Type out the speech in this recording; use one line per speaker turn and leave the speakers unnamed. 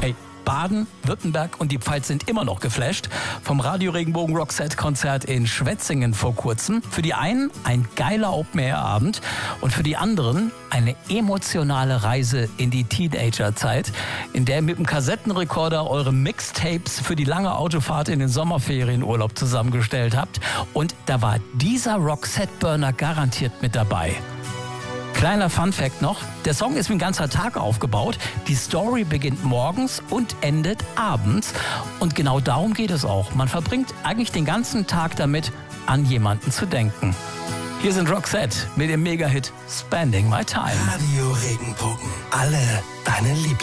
Hey, Baden, Württemberg und die Pfalz sind immer noch geflasht vom Radio Regenbogen Roxette-Konzert in Schwetzingen vor kurzem. Für die einen ein geiler Open-Air-Abend und für die anderen eine emotionale Reise in die Teenager-Zeit, in der ihr mit dem Kassettenrekorder eure Mixtapes für die lange Autofahrt in den Sommerferienurlaub zusammengestellt habt. Und da war dieser Roxette-Burner garantiert mit dabei. Kleiner Funfact noch, der Song ist wie ein ganzer Tag aufgebaut. Die Story beginnt morgens und endet abends. Und genau darum geht es auch. Man verbringt eigentlich den ganzen Tag damit, an jemanden zu denken. Hier sind Roxette mit dem Mega-Hit Spending My Time.
Radio Regenbogen. Alle deine Lieblings